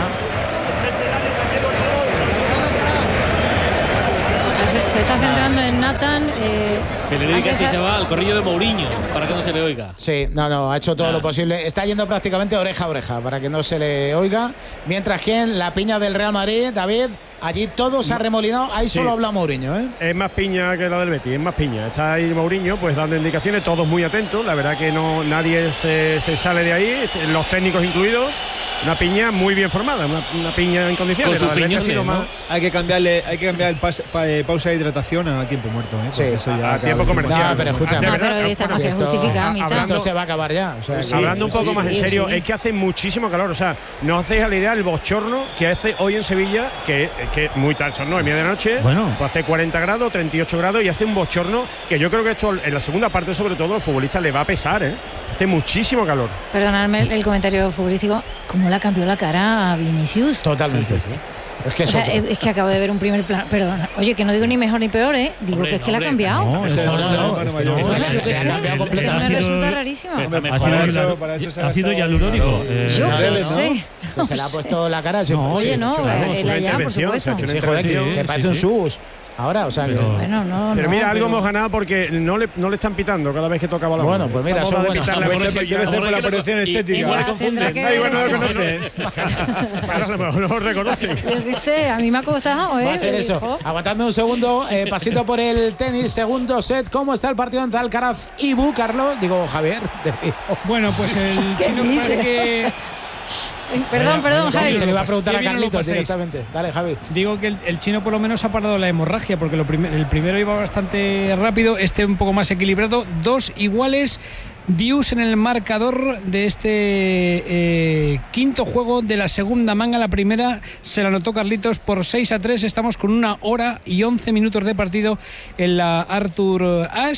Se, se está centrando en Nathan. Eh, Pellegrini antes casi ha- se va al corrillo de Mourinho para que no se le oiga. Sí, no, no, ha hecho todo lo posible. Está yendo prácticamente oreja a oreja para que no se le oiga. Mientras que en la piña del Real Madrid, David, allí todo se ha remolinado. Ahí Sí. solo habla Mourinho, ¿eh? Es más piña que la del Betis, es más piña. Está ahí Mourinho pues dando indicaciones, todos muy atentos. La verdad que no nadie se, se sale de ahí, los técnicos incluidos. Una piña muy bien formada, una, una piña en condiciones. Con sus La del Betis ha piñones, sido ¿no? más- Hay que cambiarle, hay que cambiar el pas- pa- eh, pausa de hidratación a tiempo muerto, ¿eh? Sí, Porque eso ya a cada tiempo vez comercial. No, pero escucha, De No, verdad, pero está más Sí, que esto- justifica, amistad. Esto se va a acabar ya. O sea, Sí, que- hablando un poco sí, más en sí, serio, sí. es que hace muchísimo calor. O sea, no hacéis a la idea el bochorno que hace hoy en Sevilla, que que muy tarde, son nueve y media de la noche. Bueno. Pues hace cuarenta grados, treinta y ocho grados y hace un bochorno que yo creo que esto en la segunda parte, sobre todo, a los futbolistas les va a pesar, ¿eh? Hace muchísimo calor. Perdonadme el, el comentario futbolístico. ¿Cómo le ha cambiado la cara a Vinicius? Totalmente. Es que O es sea, otro. es es que acabo de ver un primer plano. Perdón. Oye, que no digo ni mejor ni peor, ¿eh? Digo Hombre, que es que no, le ha hombre, está- cambiado. No, Ese eso no, no, ese no, es bueno, que yo- no. es que Yo le qué ha sé, cambiado que completamente. me Ha sido- resulta rarísimo. Está Ha mejor. sido, Para ya- eso- para eso se ha ha sido gastado ya lurónico. el- Eh, Yo no, qué no, sé. Que se le ha puesto la cara. No, Oye, no, claro, él una allá, por intervención, supuesto. se ha hecho una Sí, joder, que, intervención. que parece sí, un sí. subus. Ahora, o sea, que- Pero- Bueno, no, Pero no, mira, algo pero- emocionado porque no le, no le están pitando cada vez que toca balón. Bueno, pues mira, Esta eso moda es de bueno. pitar la Debe ser, velocidad. debe ser por la protección Y- y estética. igual Ya, confunden. tendrá que Da igual, no lo ver conocen. Claro, a lo mejor no lo reconocen. Yo qué sé, a mí me ha costado, ¿eh? Va a ser eso. Hijo. Aguantadme un segundo, eh, pasito por el tenis, segundo set. ¿Cómo está el partido entre Alcaraz y Bu, Carlos? Digo, Javier. Bueno, pues el ¿Qué chino me parece dice? que Eh, Perdón, perdón, vaya, Javi. Se le iba a Qué preguntar a bien lo Carlitos pasáis. directamente. Dale, Javi. digo que el, el chino por lo menos ha parado la hemorragia, porque lo primer- el primero iba bastante rápido, este un poco más equilibrado, dos iguales. Dius en el marcador de este eh, quinto juego de la segunda manga. La primera se la anotó Carlitos por seis a tres. Estamos con una hora y once minutos de partido en la Arthur Ashe.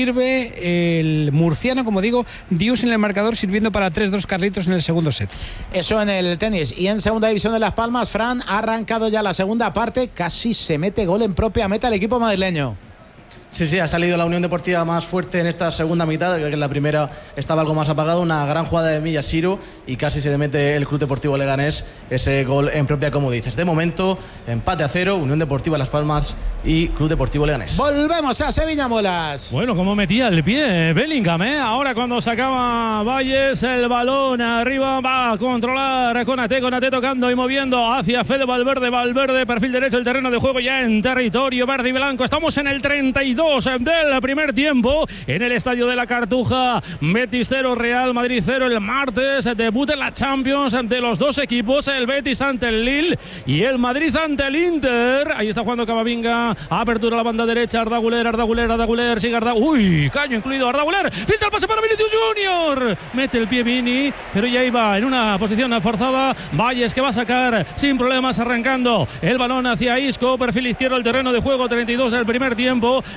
Sirve el murciano, como digo, Dius en el marcador, sirviendo para tres dos Carlitos en el segundo set. Eso en el tenis. Y en segunda división de Las Palmas, Fran ha arrancado ya la segunda parte. Casi se mete gol en propia meta el equipo madrileño. Sí, sí, ha salido la Unión Deportiva más fuerte en esta segunda mitad, creo que en la primera estaba algo más apagado, una gran jugada de Miyashiro y casi se le mete el Club Deportivo Leganés ese gol en propia, como dices. De momento, empate a cero, Unión Deportiva Las Palmas y Club Deportivo Leganés. Volvemos a Sevilla, Molas. Bueno, como metía el pie Bellingham, ¿eh? Ahora cuando sacaba Valles el balón arriba, va a controlar Konate, Konate tocando y moviendo hacia Fede Valverde, Valverde, perfil derecho, el terreno de juego ya en territorio verde y blanco. Estamos en el treinta y dos del primer tiempo en el estadio de la Cartuja. Betis cero, Real Madrid cero. El martes debut en la Champions de los dos equipos, el Betis ante el Lille y el Madrid ante el Inter. Ahí está jugando Camavinga, apertura a la banda derecha, Arda Güler, Arda Güler, Arda Güler, sigue Arda, uy, caño incluido, Arda Güler, filtra el pase para Vinicius Junior, mete el pie Vini, pero ya iba en una posición forzada. Valles que va a sacar sin problemas, arrancando el balón hacia Isco, perfil izquierdo, el terreno de juego, treinta y dos del primer tiempo.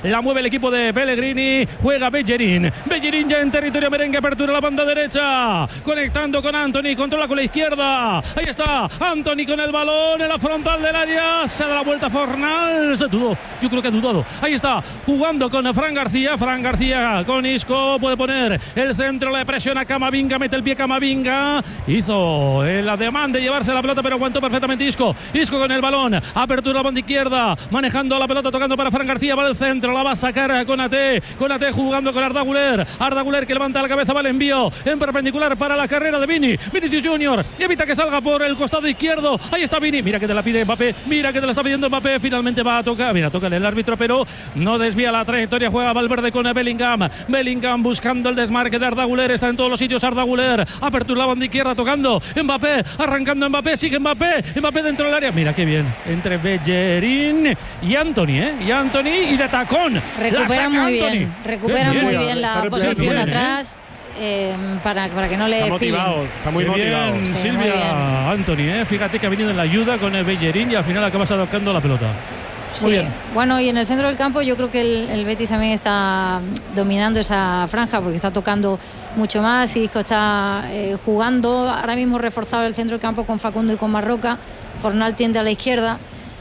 la mueve el equipo de Pellegrini, juega Bellerín, Bellerín ya en territorio merengue, apertura la banda derecha, conectando con Antony, controla con la izquierda, ahí está Antony con el balón en la frontal del área, se da la vuelta Fornal, se dudó, yo creo que ha dudado, ahí está, jugando con Fran García, Fran García con Isco, puede poner el centro, le presiona Camavinga, mete el pie Camavinga, hizo el ademán de llevarse la pelota, pero aguantó perfectamente Isco, Isco con el balón, apertura la banda izquierda, manejando la pelota, tocando para Fran García, va al centro, la va a sacar con Ate, con Ate jugando con Arda Güler, Arda Güler que levanta la cabeza, va el envío en perpendicular para la carrera de Vini, Vinicius Junior, y evita que salga por el costado izquierdo, ahí está Vini, mira que te la pide Mbappé, mira que te la está pidiendo Mbappé, finalmente va a tocar, mira, toca el árbitro, pero no desvía la trayectoria, juega Valverde con Bellingham, Bellingham buscando el desmarque de Arda Güler, está en todos los sitios Arda Güler, apertura la banda izquierda, tocando Mbappé, arrancando Mbappé, sigue Mbappé, Mbappé dentro del área, mira qué bien, entre Bellerín y Anthony, ¿eh? y Anthony y de tacón, recupera muy Anthony. bien, recupera bien, muy bien. bien la posición bien, atrás. Eh, para, para que no le está motivado, pillen. está muy Qué motivado. bien, Sí, Silvia, muy bien. Anthony, ¿eh? fíjate que ha venido en la ayuda con el Bellerín y al final acabas tocando la pelota. Muy Sí, bien. bueno, y en el centro del campo yo creo que el, el Betis también está dominando esa franja porque está tocando mucho más y Isco está eh, jugando, ahora mismo reforzado el centro del campo con Facundo y con Marroca, Fornal tiende a la izquierda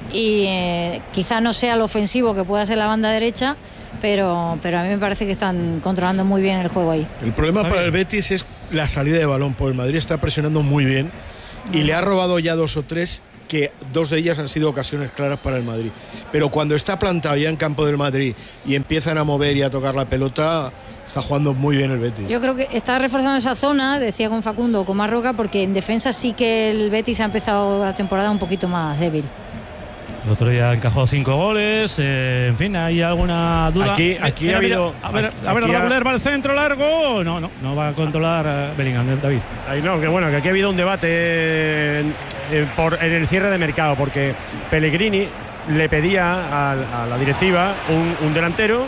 y eh, quizá no sea lo ofensivo que pueda ser la banda derecha, pero, pero a mí me parece que están controlando muy bien el juego ahí. El problema para el Betis es la salida de balón, porque el Madrid está presionando muy bien y le ha robado ya dos o tres, que dos de ellas han sido ocasiones claras para el Madrid. Pero cuando está plantado ya en campo del Madrid y empiezan a mover y a tocar la pelota, está jugando muy bien el Betis. Yo creo que está reforzando esa zona, decía con Facundo o con Marroca, porque en defensa sí que el Betis ha empezado la temporada un poquito más débil. El otro día encajó cinco goles, eh, en fin, ¿hay alguna duda? Aquí, aquí Mira, ha mira, habido. A ver, aquí a ver, ha- Regular va al centro largo. No, no, no va a controlar eh, Bellingham, David. Ahí no, que bueno, que aquí ha habido un debate en, en- por, en el cierre de mercado, porque Pellegrini le pedía a, a la directiva un, un delantero,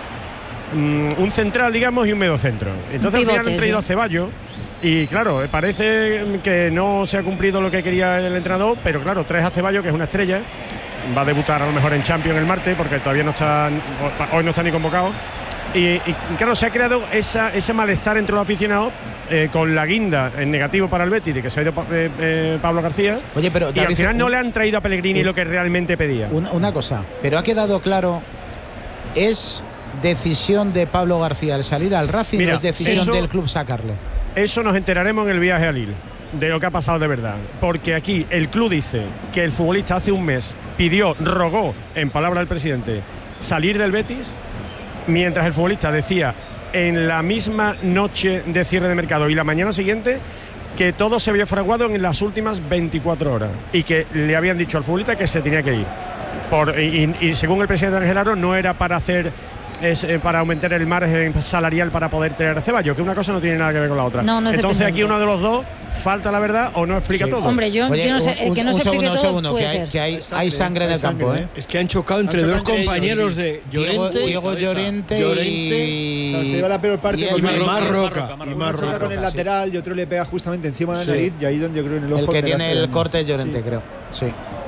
mm, un central, digamos, y un mediocentro. Entonces Un al final pivote, han traído sí. a Ceballos. Y claro, parece que no se ha cumplido lo que quería el entrenador, pero claro, traes a Ceballos, que es una estrella, va a debutar a lo mejor en Champions el martes, porque todavía no está, hoy no está ni convocado. Y, y claro, se ha creado esa, ese malestar entre los aficionados eh, con la guinda en negativo para el Betis de que se ha ido Pa- eh, eh, Pablo García. Oye, pero y al David, final no un- le han traído a Pellegrini lo que realmente pedía. Una, una cosa, pero ha quedado claro, ¿es decisión de Pablo García el salir al Racing Mira, o es decisión eso- del club sacarle? Eso nos enteraremos en el viaje a Lille, de lo que ha pasado de verdad. Porque aquí el club dice que el futbolista hace un mes pidió, rogó, en palabra del presidente, salir del Betis, mientras el futbolista decía en la misma noche de cierre de mercado y la mañana siguiente que todo se había fraguado en las últimas veinticuatro horas y que le habían dicho al futbolista que se tenía que ir. Por, y, y según el presidente Ángel Aro, no era para hacer es eh, para aumentar el margen salarial para poder traer a Ceballos, que una cosa no tiene nada que ver con la otra. No, no es Entonces aquí dependiente. uno de los dos falta la verdad o no explica Sí. todo. Hombre, yo, Oye, yo no sé, el un- que no un se segundo, explique un todo segundo, puede que hay, ser. que hay, Hay hay sangre, sangre en hay el campo, sangre, ¿eh? Es que han chocado entre Han dos chocado entre compañeros ellos, de Diego, Llorente, Diego Llorente, Llorente y... Claro, se lleva la peor parte y el porque y Marroca. más Marroca, roca. Y Uno más choca con el roca. lateral y otro le pega justamente encima de la Sí. nariz y ahí donde yo creo en el ojo. El que me la tiene hace el daño. corte es Llorente, Sí. creo. Sí.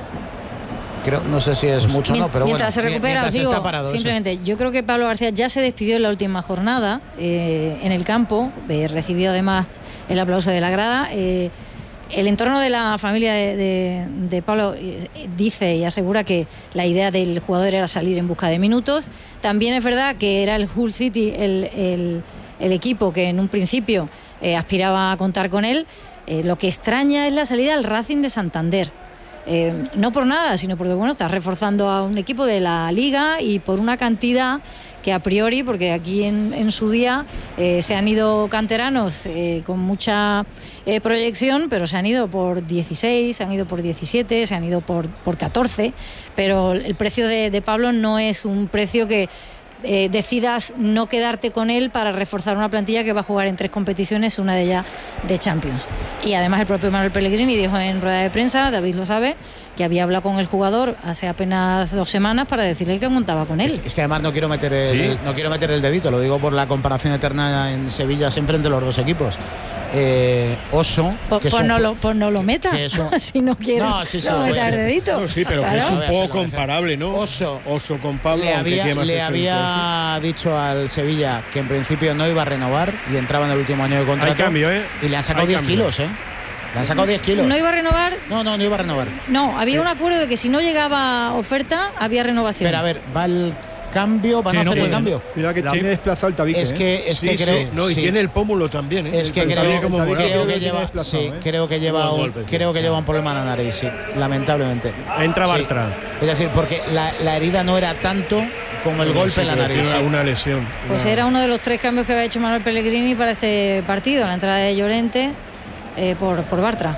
Creo, no sé si es mucho o no, pero Mientras bueno. se recupera, mientras os digo, está parado, eso. simplemente, yo creo que Pablo García ya se despidió en la última jornada eh, en el campo, eh, recibió además el aplauso de la grada. Eh, el entorno de la familia de, de, de Pablo eh, dice y asegura que la idea del jugador era salir en busca de minutos. También es verdad que era el Hull City el, el, el equipo que en un principio eh, aspiraba a contar con él. Eh, lo que extraña es la salida al Racing de Santander. Eh, no por nada, sino porque bueno, estás reforzando a un equipo de la Liga y por una cantidad que a priori, porque aquí en, en su día eh, se han ido canteranos eh, con mucha eh, proyección, pero se han ido por dieciséis, se han ido por diecisiete, se han ido por, por catorce, pero el precio de, de Pablo no es un precio que Eh, decidas no quedarte con él para reforzar una plantilla que va a jugar en tres competiciones, una de ellas de Champions. Y además el propio Manuel Pellegrini dijo en rueda de prensa, David lo sabe, que había hablado con el jugador hace apenas dos semanas para decirle que contaba con él. Es que además no quiero meter el, Sí. no quiero meter el dedito, lo digo por la comparación eterna en Sevilla siempre entre los dos equipos. eh, Oso. Pues, que es pues un no ju- lo, pues no lo meta. que es un- si no quiere, No, sí, sí, no lo voy a meta el hacer. dedito. No, sí, pero que es Claro. un Lo voy a hacer, poco lo voy a hacer. comparable, ¿no? Oso. Oso con Pablo, Le aunque había, tiene más le experiencia. había dicho al Sevilla que en principio no iba a renovar y entraba en el último año de contrato. Hay cambio, ¿eh? Y le han sacado Hay diez cambio. kilos, ¿eh? Le han sacado diez kilos. ¿No iba a renovar? No, no, no iba a renovar. No, había un acuerdo de que si no llegaba oferta, había renovación. Pero a ver, va el cambio, van Sí, a no hacer el pueden. cambio. Cuidado que La- tiene desplazado el tabique. Es ¿eh? que, es Sí, que sí, creo. no, y sí. tiene el pómulo también, ¿eh? Es que El creo, tabique como el tabique creo morado. lo que tiene lleva, desplazado, sí, ¿eh? creo que lleva, Un un, golpe, sí. creo que lleva un problema en la nariz, sí, lamentablemente. Entra Sí. Bartra. Es decir, porque la, la herida no era tanto como el No, golpe sí, en la pero nariz. tiene sí. una lesión. Pues una- era uno de los tres cambios que había hecho Manuel Pellegrini para este partido, la entrada de Llorente eh, por, por Bartra.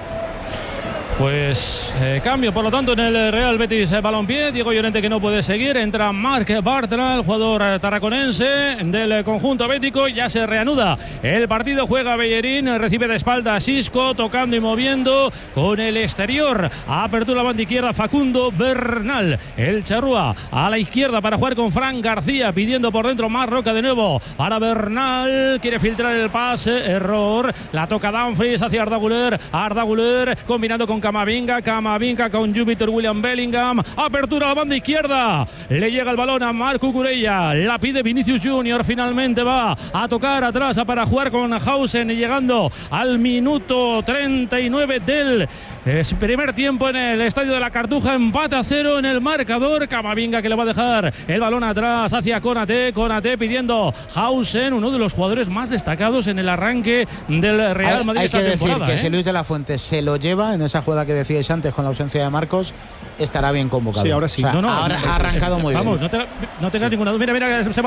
Pues eh, cambio, por lo tanto, en el Real Betis eh, Balompié. Diego Llorente, que no puede seguir. Entra Marc Bartra, el jugador eh, tarraconense del eh, conjunto bético. Ya se reanuda el partido. Juega Bellerín, eh, recibe de espalda a Xisco, tocando y moviendo con el exterior. Apertura banda izquierda, Facundo Bernal. El charrúa a la izquierda para jugar con Fran García, pidiendo por dentro más Roca de nuevo para Bernal. Quiere filtrar el pase, error. La toca Dumfries hacia Arda Güler. Arda Güler combinando con Camavinga, Camavinga con Júpiter William Bellingham, apertura a la banda izquierda, le llega el balón a Marco Cucurella, la pide Vinicius Junior, finalmente va a tocar atrás para jugar con Hausen, llegando al minuto treinta y nueve del es primer tiempo en el estadio de la Cartuja. Empate a cero en el marcador. Camavinga, que le va a dejar el balón atrás hacia Konaté, Konaté pidiendo Hausen, uno de los jugadores más destacados en el arranque del Real Hay, Madrid hay esta que decir temporada, que ¿eh? si Luis de la Fuente se lo lleva en esa jugada que decíais antes con la ausencia de Marcos, estará bien convocado. Sí, ahora sí. O sea, No, no, ahora sí, ha arrancado muy Vamos, bien. no, te, no tengas ninguna duda. Mira, mira, se va